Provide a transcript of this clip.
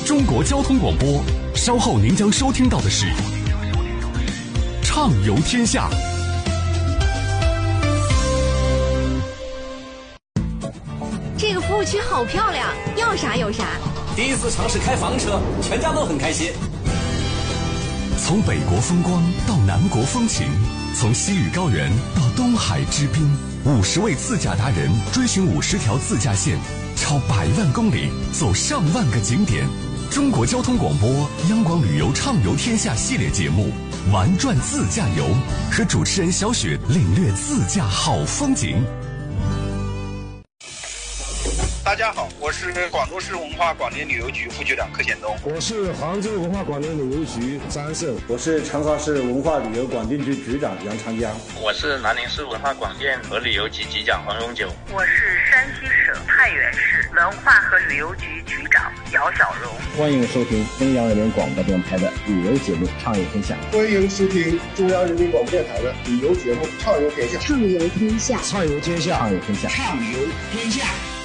中国交通广播。稍后您将收听到的是畅游天下。 这个服务区好漂亮，要啥有啥。 第一次尝试开房车，全家都很开心。 从北国风光到南国风情，从西域高原到东海之滨，50位自驾达人追寻50条自驾线，超100万公里，走上万个景点。中国交通广播央广旅游畅游天下系列节目《玩转自驾游》，和主持人小雪领略自驾好风景。 大家好，我是广州市文化广电旅游局副局长柯显东。 我是杭州文化广电旅游局张胜。 我是长沙市文化旅游广电局局长杨长江。 我是南宁市文化广电和旅游局局长黄永久。 我是山西省太原市文化和旅游局局长姚小荣。 欢迎收听中央人民广播电台的旅游节目《畅游天下》。 欢迎收听中央人民广播电台的旅游节目《畅游天下》。 畅游天下， 畅游天下， 畅游天下， 畅游天下。